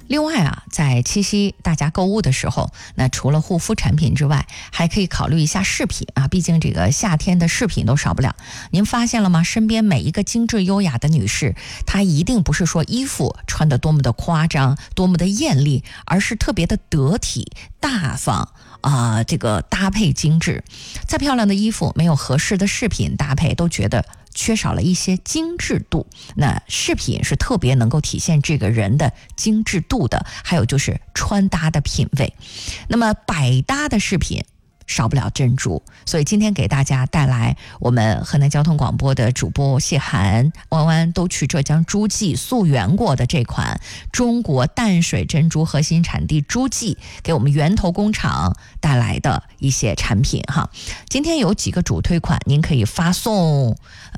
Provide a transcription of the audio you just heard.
另外啊，在七夕大家购物的时候，那除了护肤产品之外，还可以考虑一下饰品啊，毕竟这个夏天的饰品都少不了。您发现了吗？身边每一个精致优雅的女士，她一定不是说衣服穿得多么的夸张，多么的艳丽，而是特别的得体、大方。这个搭配精致，再漂亮的衣服没有合适的饰品搭配，都觉得缺少了一些精致度。那饰品是特别能够体现这个人的精致度的，还有就是穿搭的品味。那么百搭的饰品少不了珍珠，所以今天给大家带来我们河南交通广播的主播谢涵、弯弯都去浙江诸暨溯源过的这款中国淡水珍珠核心产地诸暨给我们源头工厂带来的一些产品哈。今天有几个主推款，您可以发送